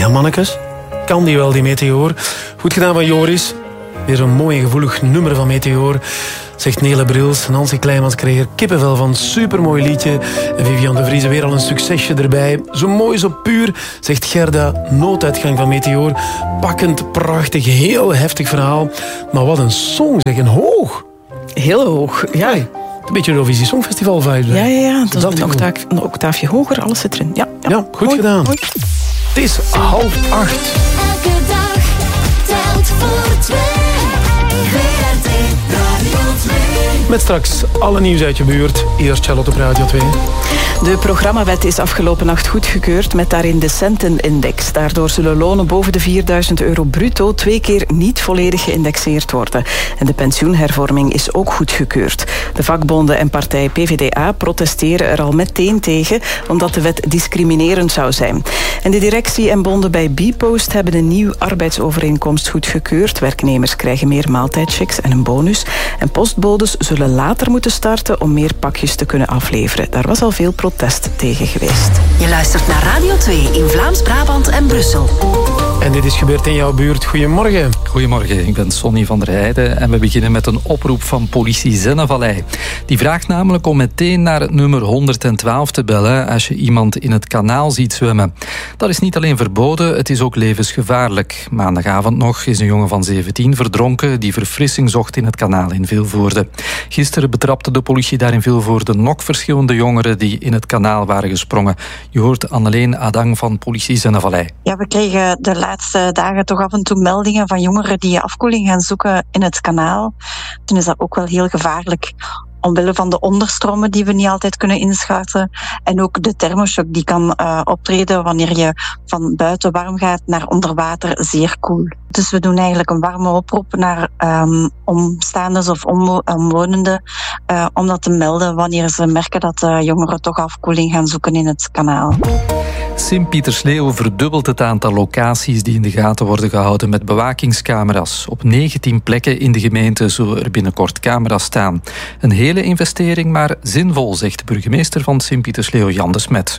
Ja, mannekes. Kan die wel, die Meteor? Goed gedaan van Joris. Weer een mooi en gevoelig nummer van Meteor. Zegt Nele Brils. Nancy Kleimans kreeg er kippenvel van. Supermooi liedje. En Vivian de Vrieze weer al een succesje erbij. Zo mooi, zo puur, zegt Gerda. Nooduitgang van Meteor. Pakkend, prachtig, heel heftig verhaal. Maar wat een song, zeg. Een hoog. Heel hoog, ja. Hey, een beetje Eurovisie Songfestival vibe. Ja. Dat is een octaafje hoger, alles zit erin. Ja, goed mooi, gedaan. Mooi. Het is 7:30. Elke dag telt voor 2. VRT Radio 2. Met straks alle nieuws uit je buurt. Eerst Charlotte op Radio 2. De programmawet is afgelopen nacht goedgekeurd met daarin de Centenindex. Daardoor zullen lonen boven de €4.000 bruto 2 keer niet volledig geïndexeerd worden. En de pensioenhervorming is ook goedgekeurd. De vakbonden en partij PvdA protesteren er al meteen tegen, omdat de wet discriminerend zou zijn. En de directie en bonden bij Bpost hebben een nieuw arbeidsovereenkomst goedgekeurd. Werknemers krijgen meer maaltijdchecks en een bonus. En postbodes zullen later moeten starten om meer pakjes te kunnen afleveren. Daar was al veel protest tegen geweest. Je luistert naar Radio 2 in Vlaams-Brabant en Brussel. En dit is gebeurd in jouw buurt. Goedemorgen. Goedemorgen, ik ben Sonny van der Heijden en we beginnen met een oproep van politie Zennevallei. Die vraagt namelijk om meteen naar het nummer 112 te bellen als je iemand in het kanaal ziet zwemmen. Dat is niet alleen verboden, het is ook levensgevaarlijk. Maandagavond nog is een jongen van 17 verdronken die verfrissing zocht in het kanaal in Vilvoorde. Gisteren betrapte de politie daar in Vilvoorde nog verschillende jongeren die in het kanaal waren gesprongen. Je hoort Anneleen Adang van politie Zennevallei. Ja, we kregen de laatste dagen toch af en toe meldingen van jongeren die afkoeling gaan zoeken in het kanaal. Dan is dat ook wel heel gevaarlijk. Omwille van de onderstromen die we niet altijd kunnen inschatten. En ook de thermoshock die kan optreden wanneer je van buiten warm gaat naar onder water zeer koel. Dus we doen eigenlijk een warme oproep naar omstaanders of omwonenden om dat te melden wanneer ze merken dat jongeren toch afkoeling gaan zoeken in het kanaal. Sint-Pietersleeuw verdubbelt het aantal locaties die in de gaten worden gehouden met bewakingscamera's. Op 19 plekken in de gemeente zullen er binnenkort camera's staan. Een hele investering, maar zinvol, zegt de burgemeester van Sint-Pietersleeuw, Jan de Smet.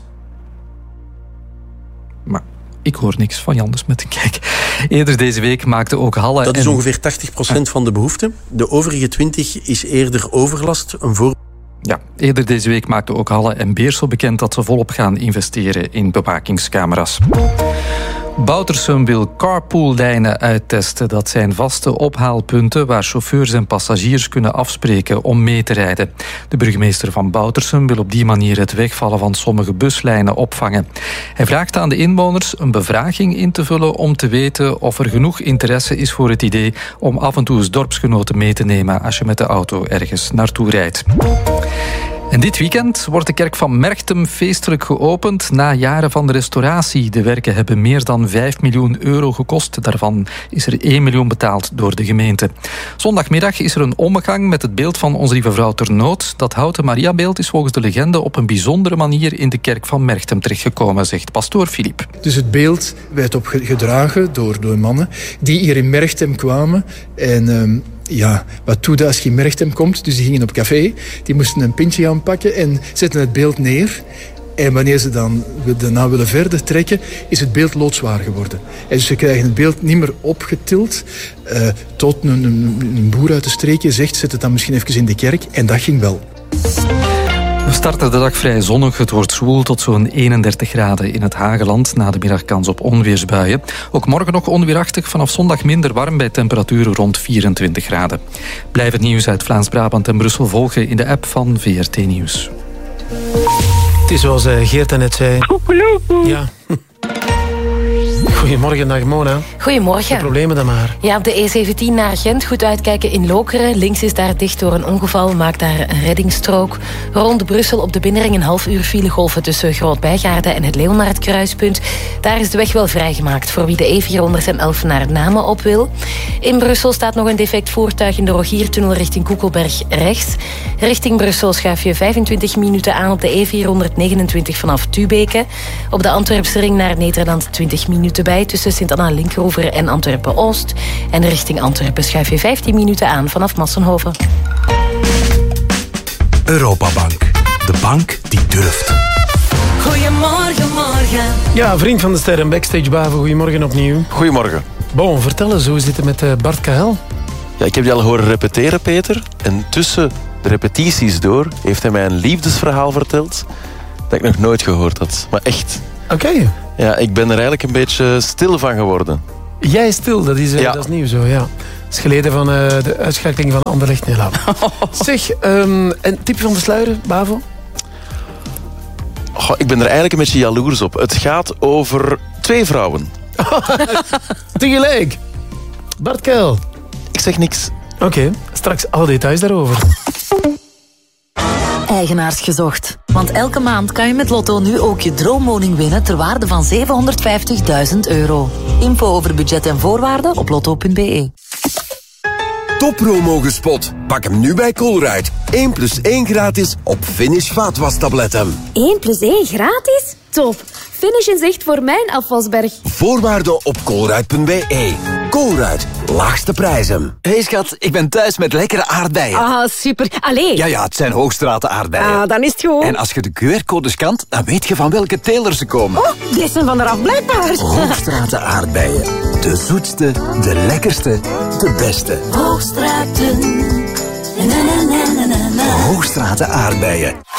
Maar ik hoor niks van Jan de Smet. Kijk, eerder deze week maakte ook Halle... Dat is ongeveer 80% van de behoefte. De overige 20% is eerder overlast. Ja, eerder deze week maakten ook Halle en Beersel bekend dat ze volop gaan investeren in bewakingscamera's. Boutersum wil carpoollijnen uittesten. Dat zijn vaste ophaalpunten waar chauffeurs en passagiers kunnen afspreken om mee te rijden. De burgemeester van Boutersum wil op die manier het wegvallen van sommige buslijnen opvangen. Hij vraagt aan de inwoners een bevraging in te vullen om te weten of er genoeg interesse is voor het idee om af en toe eens dorpsgenoten mee te nemen als je met de auto ergens naartoe rijdt. En dit weekend wordt de kerk van Merchtem feestelijk geopend na jaren van restauratie. De werken hebben meer dan €5 miljoen gekost. Daarvan is er 1 miljoen betaald door de gemeente. Zondagmiddag is er een ommegang met het beeld van Onze Lieve Vrouw ter Nood. Dat houten Mariabeeld is volgens de legende op een bijzondere manier in de kerk van Merchtem terechtgekomen, zegt pastoor Filip. Dus het beeld werd opgedragen door mannen die hier in Merchtem kwamen en... wat doe je als je in Merchtem komt? Dus die gingen op café, die moesten een pintje gaan pakken en zetten het beeld neer. En wanneer ze dan daarna willen verder trekken, is het beeld loodzwaar geworden. En dus ze krijgen het beeld niet meer opgetild. Tot een boer uit de streekje zegt, zet het dan misschien even in de kerk. En dat ging wel. We starten de dag vrij zonnig. Het wordt zwoel tot zo'n 31 graden in het Hageland. Na de middag kans op onweersbuien. Ook morgen nog onweerachtig. Vanaf zondag minder warm bij temperaturen rond 24 graden. Blijf het nieuws uit Vlaams-Brabant en Brussel volgen in de app van VRT Nieuws. Het is zoals Geert net zei. Ja. Goedemorgen, dag Mona. Goedemorgen. De problemen dan maar. Ja, op de E17 naar Gent. Goed uitkijken in Lokeren. Links is daar dicht door een ongeval. Maakt daar een reddingsstrook. Rond Brussel op de binnenring een half uur filegolven tussen Groot-Bijgaarden en het Leeuwnaardkruispunt. Daar is de weg wel vrijgemaakt voor wie de E411 naar Namen op wil. In Brussel staat nog een defect voertuig in de Rogiertunnel richting Koekelberg rechts. Richting Brussel schuif je 25 minuten aan op de E429 vanaf Tubeke. Op de Antwerpse ring naar Nederland 20 minuten bij tussen Sint-Anna-Linkhoever en Antwerpen-Oost. En richting Antwerpen schuif je 15 minuten aan vanaf Massenhoven. Europabank. De bank die durft. Goedemorgen, morgen. Goedemorgen. Ja, vriend van de sterren, backstage Bavo, goedemorgen opnieuw. Goedemorgen. Bon, vertel eens, hoe zit het met Bart KL? Ja, ik heb die al horen repeteren, Peter. En tussen de repetities door heeft hij mij een liefdesverhaal verteld dat ik nog nooit gehoord had. Maar echt. Oké. Ja, ik ben er eigenlijk een beetje stil van geworden. Jij stil, dat is nieuw zo, ja. Dat is geleden van de uitschakeling van Anderlecht. Nee, zeg, een tip van de sluier, Bavo? Goh, ik ben er eigenlijk een beetje jaloers op. Het gaat over 2 vrouwen. Tegelijk. Bart Kuil. Ik zeg niks. Oké, straks alle details daarover. Eigenaars gezocht. Want elke maand kan je met Lotto nu ook je droomwoning winnen ter waarde van €750.000. Info over budget en voorwaarden op lotto.be. Toppromo gespot. Pak hem nu bij Colruyt. 1+1 gratis op Finish vaatwastabletten. 1+1 gratis? Top. Finish is echt voor mijn afwasberg. Voorwaarden op colruyt.be. Colruyt, laagste prijzen. Hey schat, ik ben thuis met lekkere aardbeien. Ah, super. Allee. Ja, het zijn Hoogstraten aardbeien. Ah, dan is het gewoon. En als je de QR-code scant, dan weet je van welke teler ze komen. Oh, die zijn van eraf blijkbaar. Hoogstraten aardbeien. De zoetste, de lekkerste, de beste. Hoogstraten. Hoogstraten aardbeien.